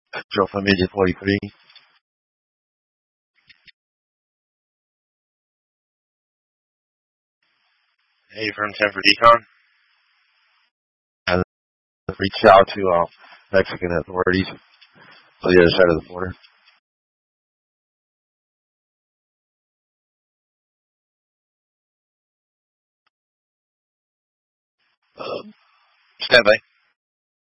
Control from Agent 43. Hey, from 10 for decon. And reach out to Mexican authorities on the other side of the border. Stand by.